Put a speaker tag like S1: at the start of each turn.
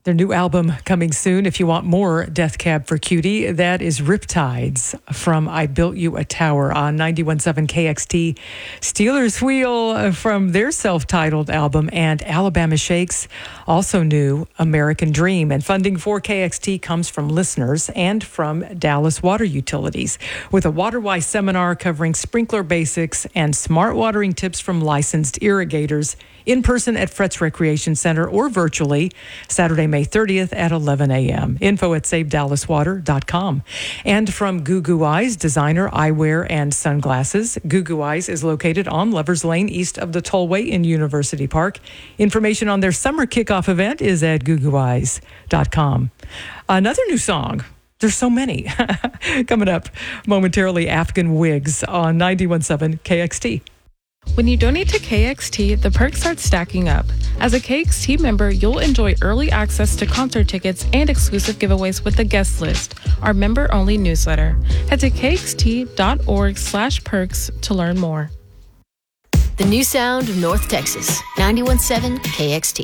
S1: Their new album coming soon. If you want more Death Cab for Cutie, that is Riptides from I Built You a Tower on 91.7 KXT. Steelers Wheel from their self-titled album, and Alabama Shakes, also new, American Dream. And funding for KXT comes from listeners and from Dallas Water Utilities, with a WaterWise seminar covering sprinkler basics and smart watering tips from licensed irrigators, in person at Fretz Recreation Center or virtually Saturday, May 30th at 11 a.m. Info at SaveDallasWater.com. And from Goo Goo Eyes, designer eyewear and sunglasses. Goo Goo Eyes is located on Lovers Lane, east of the Tollway in University Park. Information on their summer kickoff event is at GooGooEyes.com. Another new song. There's so many. Coming up momentarily, Afghan Wigs on 91.7 KXT.
S2: When you donate to KXT, the perks start stacking up. As a KXT member, you'll enjoy early access to concert tickets and exclusive giveaways with the guest list, our member-only newsletter. Head to kxt.org/perks to learn more.
S3: The new sound of North Texas, 91.7 KXT.